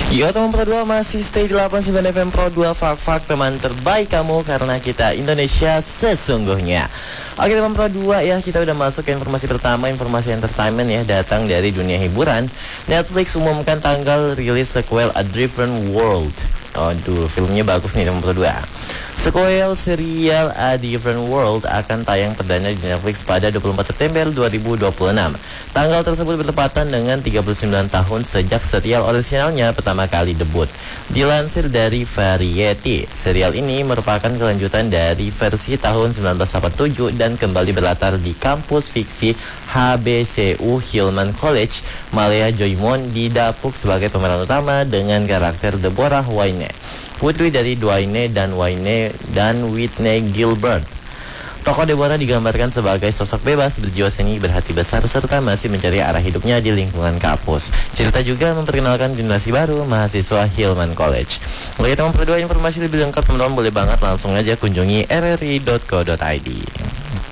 Yo teman Pro 2 masih stay di 89 FM Pro 2 Fak teman terbaik kamu karena kita Indonesia sesungguhnya. Oke teman Pro 2 ya, kita udah masuk ke informasi pertama, informasi entertainment ya, datang dari dunia hiburan. Netflix umumkan tanggal rilis sequel A Different World. Aduh, filmnya bagus nih teman Pro 2. Sequel serial A Different World akan tayang perdana di Netflix pada 24 September 2026. Tanggal tersebut bertepatan dengan 39 tahun sejak serial orisinalnya pertama kali debut. Dilansir dari Variety, serial ini merupakan kelanjutan dari versi tahun 1987 dan kembali berlatar di kampus fiksi HBCU Hillman College. Malaya Joymon didapuk sebagai pemeran utama dengan karakter Deborah Wayne, putri dari Dwayne dan Whitney Gilbert. Tokoh Deborah digambarkan sebagai sosok bebas, berjiwa seni, berhati besar, serta masih mencari arah hidupnya di lingkungan kampus. Cerita juga memperkenalkan generasi baru mahasiswa Hillman College. Bagi teman Pro 2 informasi lebih lengkap, teman-teman boleh banget langsung aja kunjungi rri.co.id.